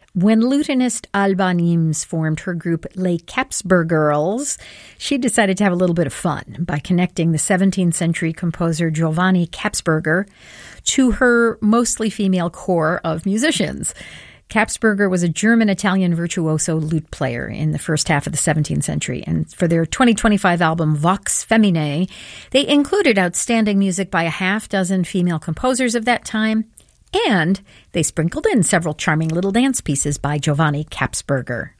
When lutenist Alba Nimes formed her group Les Capsbergirls, she decided to have a little bit of fun by connecting the 17th century composer Giovanni Capsberger to her mostly female core of musicians. Capsberger was a German-Italian virtuoso lute player in the first half of the 17th century, and for their 2025 album Vox Feminae, they included outstanding music by a half-dozen female composers of that time, and they sprinkled in several charming little dance pieces by Giovanni Capsberger.